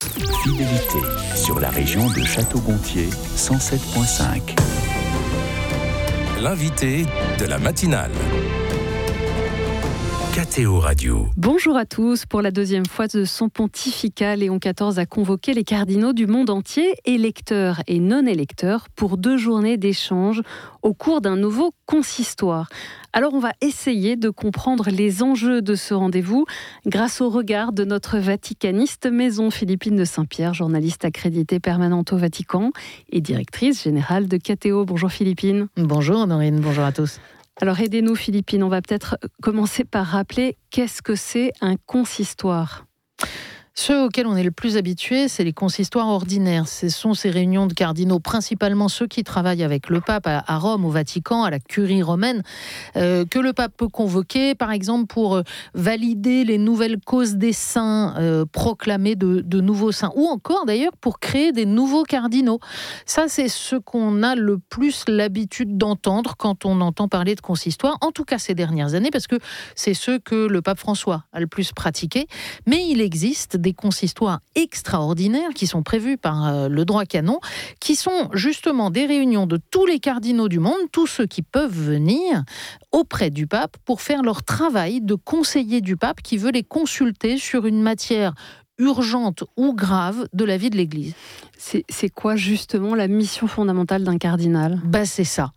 Fidélité sur la région de Château-Gontier 107.5. L'invité de la matinale. KTO Radio. Bonjour à tous. Pour la deuxième fois de son pontificat, Léon XIV a convoqué les cardinaux du monde entier, électeurs et non-électeurs, pour 2 journées d'échange au cours d'un nouveau consistoire. Alors on va essayer de comprendre les enjeux de ce rendez-vous grâce au regard de notre vaticaniste maison, Philippine de Saint-Pierre, journaliste accréditée permanente au Vatican et directrice générale de KTO. Bonjour Philippine. Bonjour Honorine, bonjour à tous. Alors aidez-nous Philippine, on va peut-être commencer par rappeler qu'est-ce que c'est un consistoire. Ceux auxquels on est le plus habitué, c'est les consistoires ordinaires. Ce sont ces réunions de cardinaux, principalement ceux qui travaillent avec le pape à Rome, au Vatican, à la curie romaine, que le pape peut convoquer, par exemple, pour valider les nouvelles causes des saints, proclamer de nouveaux saints, ou encore d'ailleurs pour créer des nouveaux cardinaux. Ça, c'est ce qu'on a le plus l'habitude d'entendre quand on entend parler de consistoire, en tout cas ces dernières années, parce que c'est ceux que le pape François a le plus pratiqué. Mais il existe des consistoires extraordinaires qui sont prévus par le droit canon, qui sont justement des réunions de tous les cardinaux du monde, tous ceux qui peuvent venir auprès du pape pour faire leur travail de conseiller du pape qui veut les consulter sur une matière urgente ou grave de la vie de l'Église. C'est quoi justement la mission fondamentale d'un cardinal ? C'est ça.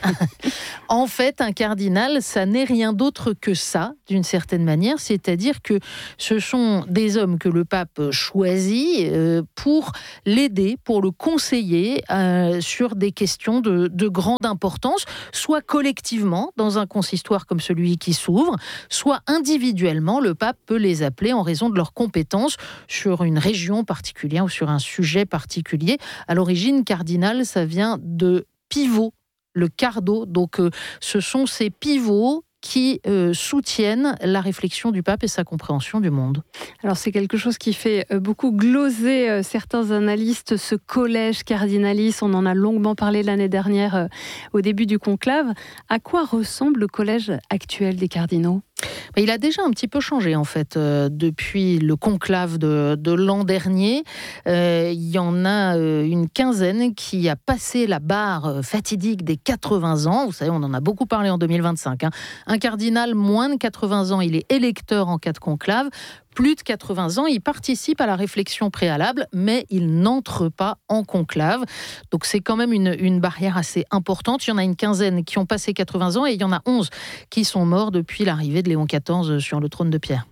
En fait, un cardinal, ça n'est rien d'autre que ça, d'une certaine manière. C'est-à-dire que ce sont des hommes que le pape choisit pour l'aider, pour le conseiller sur des questions de grande importance, soit collectivement, dans un consistoire comme celui qui s'ouvre, soit individuellement, le pape peut les appeler en raison de leurs compétences sur une région particulière ou sur un sujet particulier. À l'origine, cardinal, ça vient de pivot, le cardo. Donc, ce sont ces pivots qui soutiennent la réflexion du pape et sa compréhension du monde. Alors c'est quelque chose qui fait beaucoup gloser certains analystes, ce collège cardinalis. On en a longuement parlé l'année dernière au début du conclave. À quoi ressemble le collège actuel des cardinaux ? Il a déjà un petit peu changé en fait depuis le conclave de l'an dernier. Il y en a une quinzaine qui a passé la barre fatidique des 80 ans. Vous savez, on en a beaucoup parlé en 2025. Un cardinal moins de 80 ans, il est électeur en cas de conclave. Plus de 80 ans, il participe à la réflexion préalable, mais il n'entre pas en conclave. Donc c'est quand même une barrière assez importante. Il y en a une quinzaine qui ont passé 80 ans et il y en a 11 qui sont morts depuis l'arrivée de Léon XIV sur le trône de pierre.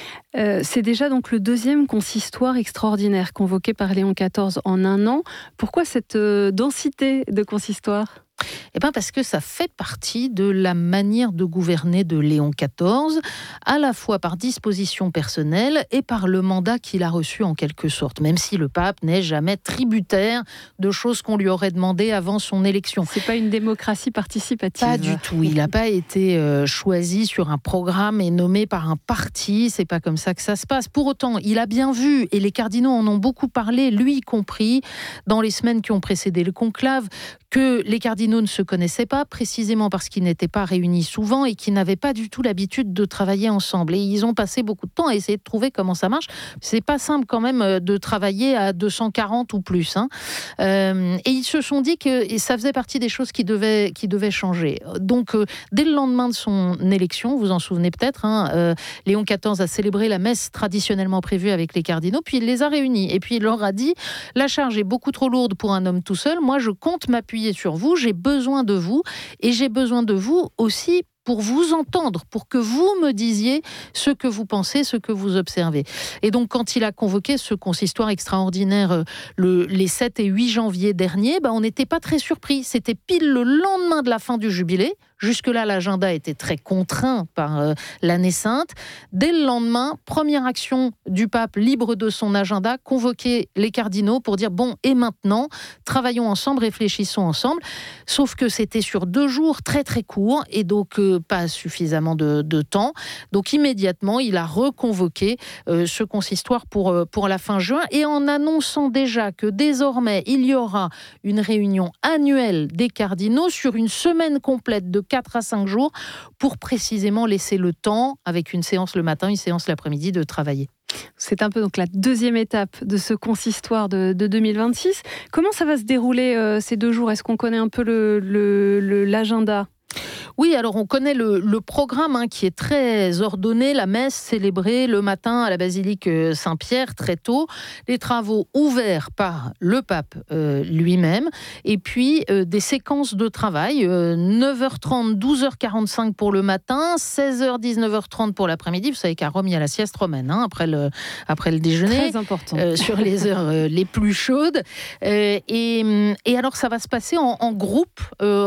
C'est déjà donc le 2e consistoire extraordinaire convoqué par Léon XIV en un an. Pourquoi cette densité de consistoire ? Parce que ça fait partie de la manière de gouverner de Léon XIV, à la fois par disposition personnelle et par le mandat qu'il a reçu en quelque sorte, même si le pape n'est jamais tributaire de choses qu'on lui aurait demandées avant son élection. C'est pas une démocratie participative. Pas du tout. Il n'a pas été choisi sur un programme et nommé par un parti. C'est pas comme ça que ça se passe. Pour autant, il a bien vu, et les cardinaux en ont beaucoup parlé, lui y compris, dans les semaines qui ont précédé le conclave, que les cardinaux ne se connaissaient pas, précisément parce qu'ils n'étaient pas réunis souvent et qu'ils n'avaient pas du tout l'habitude de travailler ensemble. Et ils ont passé beaucoup de temps à essayer de trouver comment ça marche. C'est pas simple quand même de travailler à 240 ou plus. Et ils se sont dit que ça faisait partie des choses qui devaient changer. Donc, dès le lendemain de son élection, vous vous en souvenez peut-être, Léon XIV a célébré la messe traditionnellement prévue avec les cardinaux, puis il les a réunis. Et puis il leur a dit, la charge est beaucoup trop lourde pour un homme tout seul, moi je compte m'appuyer sur vous, j'ai besoin de vous, et j'ai besoin de vous aussi pour vous entendre, pour que vous me disiez ce que vous pensez, ce que vous observez. Et donc, quand il a convoqué ce consistoire extraordinaire les 7 et 8 janvier dernier, on n'était pas très surpris. C'était pile le lendemain de la fin du jubilé. Jusque-là, l'agenda était très contraint par l'année sainte. Dès le lendemain, première action du pape, libre de son agenda, convoquer les cardinaux pour dire « bon, et maintenant, travaillons ensemble, réfléchissons ensemble ». Sauf que c'était sur 2 jours très très courts et donc pas suffisamment de temps. Donc immédiatement, il a reconvoqué ce consistoire pour la fin juin et en annonçant déjà que désormais, il y aura une réunion annuelle des cardinaux sur une semaine complète de 4 à 5 jours pour précisément laisser le temps, avec une séance le matin, une séance l'après-midi, de travailler. C'est un peu donc la deuxième étape de ce consistoire de 2026. Comment ça va se dérouler ces 2 jours ? Est-ce qu'on connaît un peu l'agenda ? Oui, alors on connaît le programme qui est très ordonné, la messe célébrée le matin à la basilique Saint-Pierre très tôt, les travaux ouverts par le pape lui-même, et puis des séquences de travail, 9h30, 12h45 pour le matin, 16h, 19h30 pour l'après-midi. Vous savez qu'à Rome, il y a la sieste romaine après le déjeuner. Très important. Sur les heures les plus chaudes. Et alors ça va se passer en groupe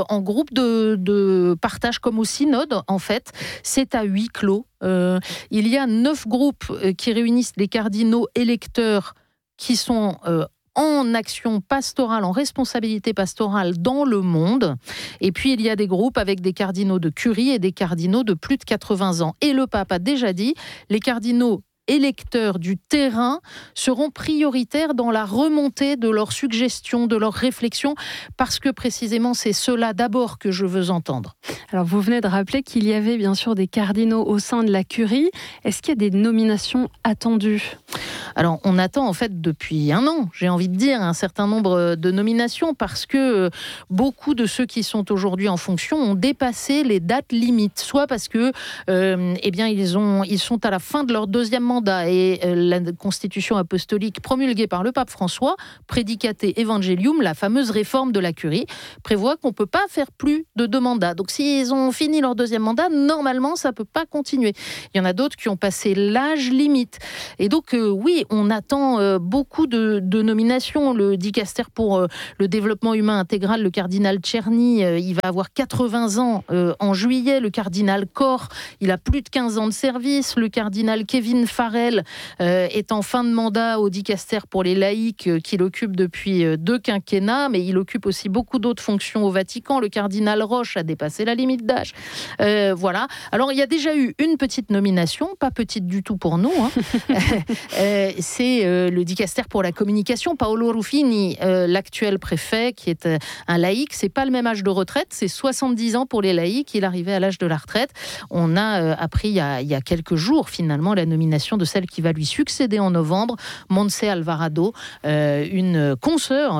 de partage comme au synode, en fait. C'est à huis clos. Il y a 9 groupes qui réunissent les cardinaux électeurs qui sont en action pastorale, en responsabilité pastorale dans le monde. Et puis, il y a des groupes avec des cardinaux de curie et des cardinaux de plus de 80 ans. Et le pape a déjà dit, les cardinaux électeurs du terrain seront prioritaires dans la remontée de leurs suggestions, de leurs réflexions, parce que précisément c'est cela d'abord que je veux entendre. Alors vous venez de rappeler qu'il y avait bien sûr des cardinaux au sein de la curie. Est-ce qu'il y a des nominations attendues ? Alors on attend en fait depuis 1 an, j'ai envie de dire, un certain nombre de nominations, parce que beaucoup de ceux qui sont aujourd'hui en fonction ont dépassé les dates limites, soit parce que ils sont à la fin de leur 2e mandat et la constitution apostolique promulguée par le pape François, Predicate Evangelium, la fameuse réforme de la curie, prévoit qu'on ne peut pas faire plus de 2 mandats. Donc s'ils ont fini leur 2e mandat, normalement ça ne peut pas continuer. Il y en a d'autres qui ont passé l'âge limite. Et donc oui, on attend beaucoup de nominations. Le dicaster pour le développement humain intégral, le cardinal Czerny, il va avoir 80 ans en juillet. Le cardinal Corr, il a plus de 15 ans de service. Le cardinal Kevin Farrell est en fin de mandat au dicaster pour les laïcs qu'il occupe depuis 2 quinquennats, mais il occupe aussi beaucoup d'autres fonctions au Vatican. Le cardinal Roche a dépassé la limite d'âge. Voilà. Alors, il y a déjà eu une petite nomination, pas petite du tout pour nous. C'est le dicaster pour la communication, Paolo Ruffini, l'actuel préfet, qui est un laïc. C'est pas le même âge de retraite, c'est 70 ans pour les laïcs. Il arrivait à l'âge de la retraite. On a appris il y a quelques jours, finalement, la nomination de celle qui va lui succéder en novembre, Montse Alvarado, une consoeur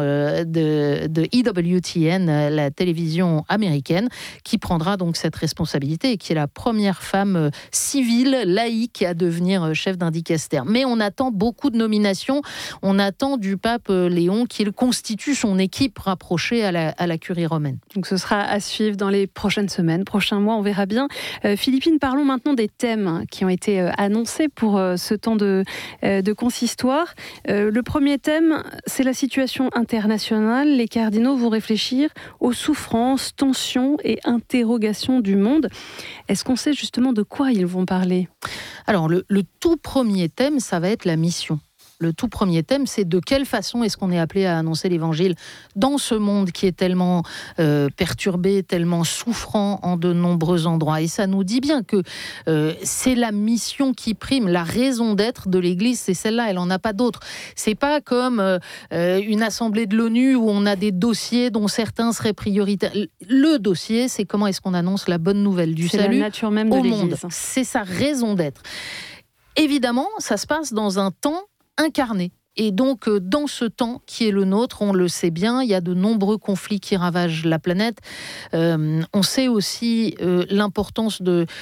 de EWTN, la télévision américaine, qui prendra donc cette responsabilité et qui est la première femme civile, laïque, à devenir chef d'un dicaster. Mais on attend beaucoup de nominations. On attend du pape Léon qu'il constitue son équipe rapprochée à la curie romaine. Donc ce sera à suivre dans les prochaines semaines, prochains mois, on verra bien. Philippine, parlons maintenant des thèmes qui ont été annoncés pour ce temps de consistoire. Le premier thème, c'est la situation internationale. Les cardinaux vont réfléchir aux souffrances, tensions et interrogations du monde. Est-ce qu'on sait justement de quoi ils vont parler ? Alors, le tout premier thème, ça va être la mission. Le tout premier thème, c'est de quelle façon est-ce qu'on est appelé à annoncer l'évangile dans ce monde qui est tellement perturbé, tellement souffrant en de nombreux endroits. Et ça nous dit bien que c'est la mission qui prime, la raison d'être de l'Église, c'est celle-là, elle n'en a pas d'autre. C'est pas comme une assemblée de l'ONU où on a des dossiers dont certains seraient prioritaires. Le dossier, c'est comment est-ce qu'on annonce la bonne nouvelle du salut la nature même au de monde. l'Église. C'est sa raison d'être. Évidemment, ça se passe dans un temps incarné. Et donc, dans ce temps qui est le nôtre, on le sait bien, il y a de nombreux conflits qui ravagent la planète. On sait aussi l'importance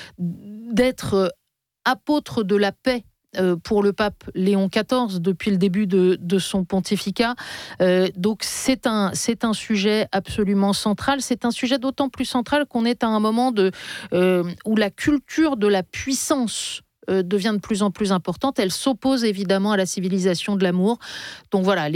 d'être apôtre de la paix pour le pape Léon XIV depuis le début de son pontificat. Donc c'est un sujet absolument central. C'est un sujet d'autant plus central qu'on est à un moment où la culture de la puissance devient de plus en plus importante. Elle s'oppose évidemment à la civilisation de l'amour. Donc voilà,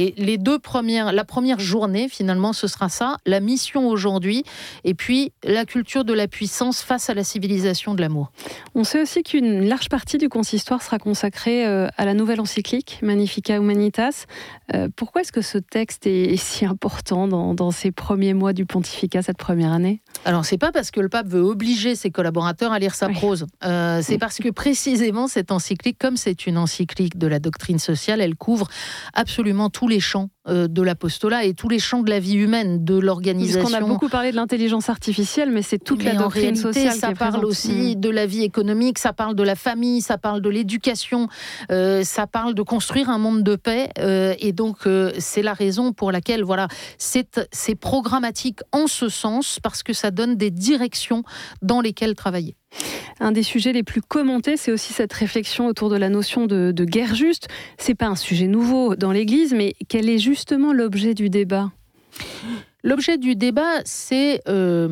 la première journée, finalement, ce sera ça, la mission aujourd'hui, et puis la culture de la puissance face à la civilisation de l'amour. On sait aussi qu'une large partie du consistoire sera consacrée à la nouvelle encyclique, Magnificat Humanitas. Pourquoi est-ce que ce texte est si important dans ces premiers mois du pontificat, cette première année ? Alors, c'est pas parce que le pape veut obliger ses collaborateurs à lire sa prose. C'est parce que précisément, cette encyclique, comme c'est une encyclique de la doctrine sociale, elle couvre absolument tous les champs de l'apostolat et tous les champs de la vie humaine, de l'organisation. Parce qu'on a beaucoup parlé de l'intelligence artificielle, mais c'est toute la doctrine sociale qui est présente. Ça parle aussi de la vie économique, ça parle de la famille, ça parle de l'éducation, ça parle de construire un monde de paix. Et donc, c'est la raison pour laquelle c'est programmatique en ce sens, parce que ça donne des directions dans lesquelles travailler. Un des sujets les plus commentés, c'est aussi cette réflexion autour de la notion de guerre juste. C'est pas un sujet nouveau dans l'Église, mais quel est justement l'objet du débat ? L'objet du débat, c'est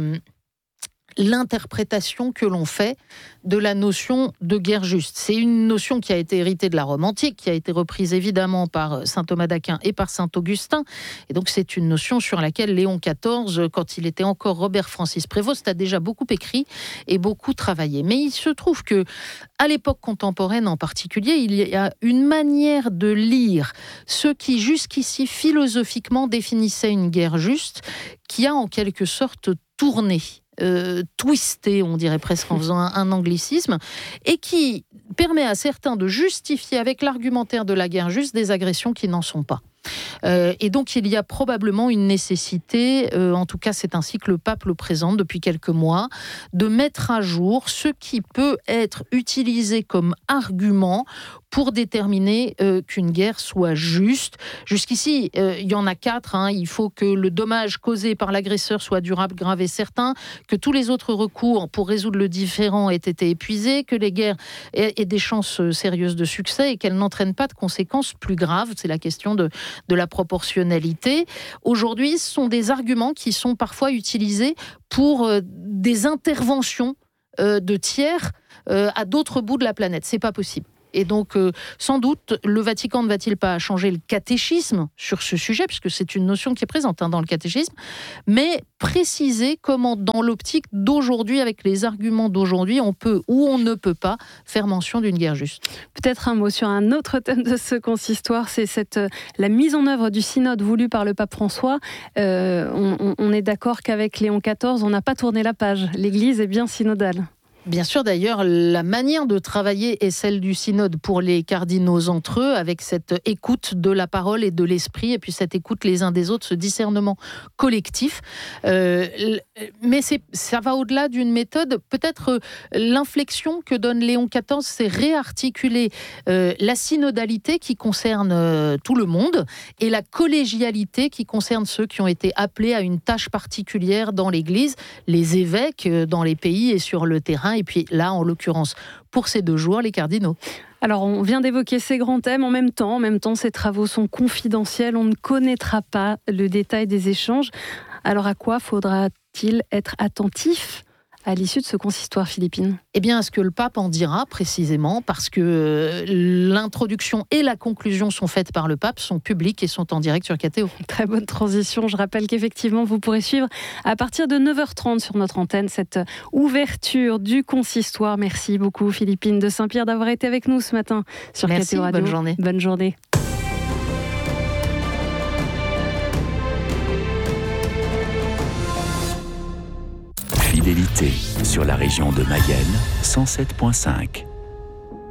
l'interprétation que l'on fait de la notion de guerre juste. C'est une notion qui a été héritée de la Rome antique, qui a été reprise évidemment par saint Thomas d'Aquin et par saint Augustin. Et donc c'est une notion sur laquelle Léon XIV, quand il était encore Robert Francis Prévost, a déjà beaucoup écrit et beaucoup travaillé. Mais il se trouve que, à l'époque contemporaine en particulier, il y a une manière de lire ce qui jusqu'ici philosophiquement définissait une guerre juste, qui a en quelque sorte tourné. Twisté, on dirait presque en faisant un anglicisme, et qui permet à certains de justifier avec l'argumentaire de la guerre juste des agressions qui n'en sont pas. Et donc il y a probablement une nécessité, en tout cas c'est ainsi que le pape le présente depuis quelques mois, de mettre à jour ce qui peut être utilisé comme argument pour déterminer qu'une guerre soit juste. Jusqu'ici, il y en a 4. Il faut que le dommage causé par l'agresseur soit durable, grave et certain, que tous les autres recours pour résoudre le différend aient été épuisés, que les guerres aient des chances sérieuses de succès et qu'elles n'entraînent pas de conséquences plus graves. C'est la question de la proportionnalité. Aujourd'hui, ce sont des arguments qui sont parfois utilisés pour des interventions de tiers à d'autres bouts de la planète. C'est pas possible. Et donc, sans doute, le Vatican ne va-t-il pas changer le catéchisme sur ce sujet, puisque c'est une notion qui est présente dans le catéchisme, mais préciser comment, dans l'optique d'aujourd'hui, avec les arguments d'aujourd'hui, on peut ou on ne peut pas faire mention d'une guerre juste. Peut-être un mot sur un autre thème de ce consistoire, c'est la mise en œuvre du synode voulu par le pape François. On est d'accord qu'avec Léon XIV, on n'a pas tourné la page. L'Église est bien synodale. Bien sûr, d'ailleurs, la manière de travailler est celle du synode pour les cardinaux entre eux, avec cette écoute de la parole et de l'esprit, et puis cette écoute les uns des autres, ce discernement collectif. Mais ça va au-delà d'une méthode. Peut-être l'inflexion que donne Léon XIV, c'est réarticuler la synodalité qui concerne tout le monde et la collégialité qui concerne ceux qui ont été appelés à une tâche particulière dans l'Église, les évêques dans les pays et sur le terrain. Et puis là, en l'occurrence, pour ces 2 jours, les cardinaux. Alors, on vient d'évoquer ces grands thèmes. En même temps, ces travaux sont confidentiels. On ne connaîtra pas le détail des échanges. Alors, à quoi faudra-t-il être attentif à l'issue de ce consistoire, Philippine ? Eh bien, à ce que le pape en dira précisément, parce que l'introduction et la conclusion sont faites par le pape, sont publiques et sont en direct sur KTO. Très bonne transition. Je rappelle qu'effectivement, vous pourrez suivre à partir de 9h30 sur notre antenne cette ouverture du consistoire. Merci beaucoup, Philippine de Saint-Pierre, d'avoir été avec nous ce matin sur KTO Radio. Bonne journée. Bonne journée. Fidélité sur la région de Mayenne, 107.5.